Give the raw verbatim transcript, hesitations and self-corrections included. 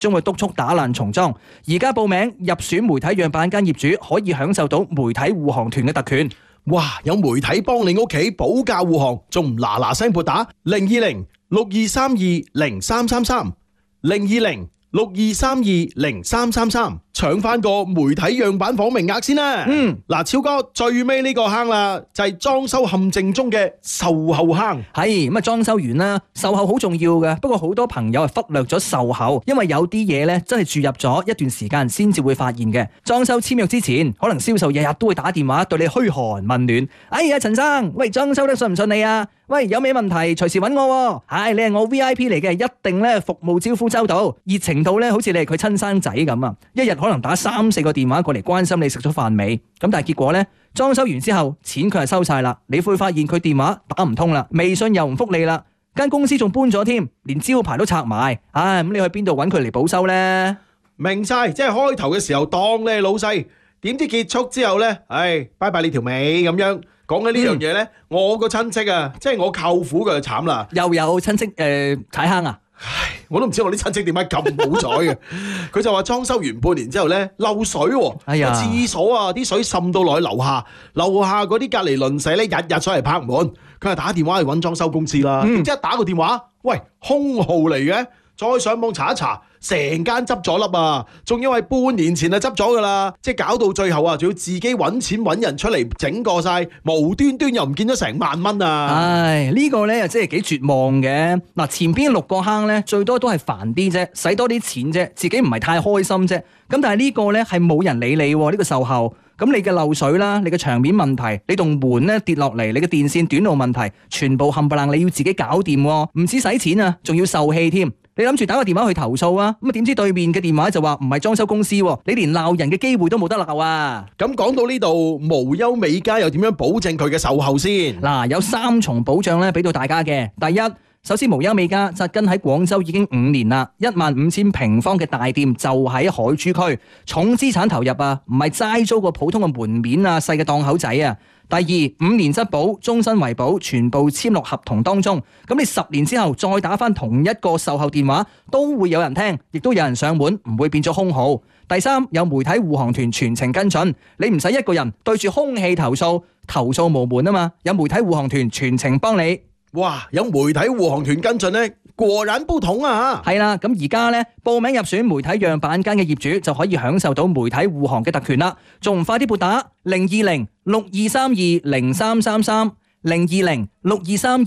將會督促打爛重裝。而家報名入選媒體樣板間業主，可以享受到媒體護航團嘅特權。 哇！有媒體幫你屋企保駕護航，仲唔嗱嗱聲撥打零二零六二三二零三三三零二零六二三二零三三三，搶翻個媒體樣板房名額先啦。 嗯， 嗱，超哥最尾呢個坑啦，就係裝修陷阱中嘅售後坑。 係咁啊，裝修完啦，售後好重要嘅。不過好多朋友係忽略咗售後，因為有啲嘢咧真係住入咗一段時間先至會發現嘅。裝修簽約之前，可能銷售日日都會打電話對你噓寒問暖。哎呀，陳生，喂，裝修得順唔順利啊？喂，有咩問題隨時揾我。唉，你係我 V I P 嚟嘅，一定咧服務招呼周到，熱情到咧好似你係佢親生仔咁啊！一日可能打三四個電話過嚟關心你食咗飯未？咁但係結果咧，裝修完之後錢佢係收晒啦，你會發現佢電話打唔通啦，微信又唔覆你啦，間公司仲搬咗添，連招牌都拆埋。唉，咁你去邊度揾佢嚟補修呢？ 明晒，即係開頭嘅時候當你係老細，點知結束之後咧，唉，拜拜你條尾咁樣。講緊呢樣嘢咧，我個親戚啊，即係我舅父佢就慘啦， 又有親戚誒踩坑啊！ 唉，我都唔知我啲親戚點解咁好彩嘅。佢就話裝修完半年之後咧漏水喎， 哎呀， 廁所啊啲水滲到落去樓下，樓下嗰啲隔離鄰舍咧日日上嚟拍門，佢係打電話去揾裝修公司啦。點知一打個電話，喂，空號嚟嘅，再上網查一查。成間執咗笠啊！仲因為半年前就執咗噶啦，即係搞到最後啊，仲要自己揾錢揾人出嚟整過晒，無端端又唔見咗成萬蚊啊！ 唉，呢個咧又真係幾絕望嘅。嗱，前邊六個坑咧，最多都係煩啲啫，使多啲錢啫，自己唔係太開心啫。咁但係呢個咧係冇人理你，呢個售後。咁你嘅漏水啦，你嘅牆面問題，你棟門咧跌落嚟，你嘅電線短路問題，全部冚唪唥你要自己搞掂，唔止使錢啊，仲要受氣添。你諗住打個電話去投訴啊，咁啊點知對面嘅電話就話唔係裝修公司，你連鬧人嘅機會都冇得鬧啊！ 咁講到呢度，無憂美家又點樣保證佢嘅售後先？ 嗱，有三重保障咧，俾到大家嘅。第一，首先無憂美家紮根喺廣州已經五年啦，一萬五千平方嘅大店就喺海珠區，重資產投入啊，唔係齋租個普通嘅門面啊，細嘅檔口仔啊。第二，五年質保，終身維保，全部簽落合同當中。咁你十年之後再打翻同一個售後電話，都會有人聽，亦都有人上門，唔會變咗空號。第三，有媒體護航團全程跟進，你唔使一個人對住空氣投訴，投訴無門啊嘛，有媒體護航團全程幫你。 哇！有媒體護航團跟進呢，果然不同啊！ 係啦，咁而家呢，報名入選媒體樣板間嘅業主就可以享受到媒體護航嘅特權啦，仲唔快啲撥打零二零六二三二零三三三零二零六二三。